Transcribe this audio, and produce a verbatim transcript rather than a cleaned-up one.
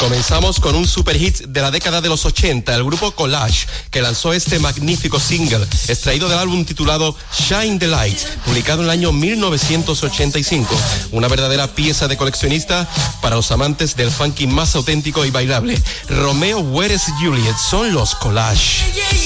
Comenzamos con un super hit de la década de los ochenta, el grupo Collage, que lanzó este magnífico single, extraído del álbum titulado Shine the Light, publicado en el año mil novecientos ochenta y cinco. Una verdadera pieza de coleccionista para los amantes del funky más auténtico y bailable. Romeo, Where is Juliet? Son los Collage.